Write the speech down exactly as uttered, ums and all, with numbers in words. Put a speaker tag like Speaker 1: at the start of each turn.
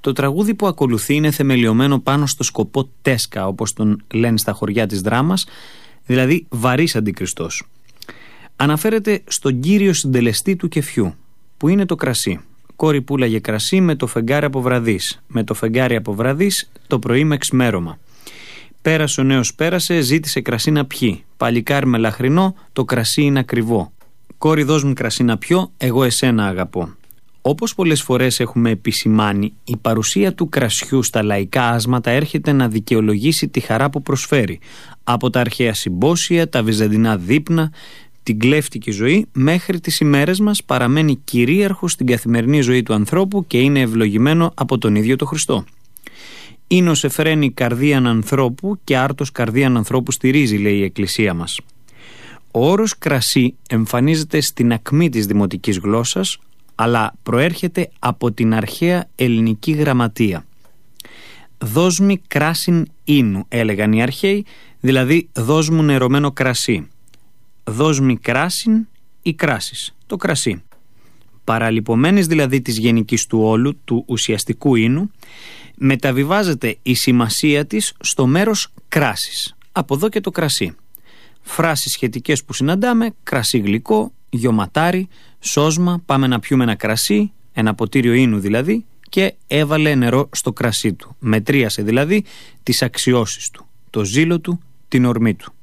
Speaker 1: Το τραγούδι που ακολουθεί είναι θεμελιωμένο πάνω στο σκοπό τέσκα, όπως τον λένε στα χωριά της δράμας, δηλαδή βαρύς αντικριστός. Αναφέρεται στον κύριο συντελεστή του κεφιού, που είναι το κρασί. Κόρη πουλάγε κρασί με το φεγγάρι από βραδείς, με το φεγγάρι από βραδείς το πρωί με εξημέρωμα. Πέρασε ο νέος πέρασε, ζήτησε κρασί να πιει. Παλικάρι με λαχρινό, το κρασί είναι ακριβό. Κόρη δώσ' μου κρασί να πιω, εγώ εσένα αγαπώ. Όπως πολλές φορές έχουμε επισημάνει, η παρουσία του κρασιού στα λαϊκά άσματα έρχεται να δικαιολογήσει τη χαρά που προσφέρει. Από τα αρχαία συμπόσια, τα βυζαντινά δείπνα, την κλέφτικη ζωή, μέχρι τις ημέρες μας παραμένει κυρίαρχο στην καθημερινή ζωή του ανθρώπου και είναι ευλογημένο από τον ίδιο τον Χριστό. «Ίνος εφραίνει καρδίαν ανθρώπου και άρτος καρδίαν ανθρώπου στηρίζει», λέει η Εκκλησία μας. Ο όρος κρασί εμφανίζεται στην ακμή της δημοτικής γλώσσας, αλλά προέρχεται από την αρχαία ελληνική γραμματεία. «Δώσ' μη κράσιν ίνου», έλεγαν οι αρχαίοι, δηλαδή «δώσ' μου νερωμένο κρασί». «Δώσ' μη κράσιν» ή κράσις, το κρασί. Παραλιπομένης δηλαδή της γενικής του όλου, του ουσιαστικού ίνου, μεταβιβάζεται η σημασία της στο μέρος κράσης. Από εδώ και το κρασί. Φράσεις σχετικές που συναντάμε: κρασί γλυκό, γιωματάρι, σώσμα, πάμε να πιούμε ένα κρασί, ένα ποτήριο ίνου δηλαδή, και έβαλε νερό στο κρασί του. Μετρίασε δηλαδή τις αξιώσεις του, το ζήλο του, την ορμή του.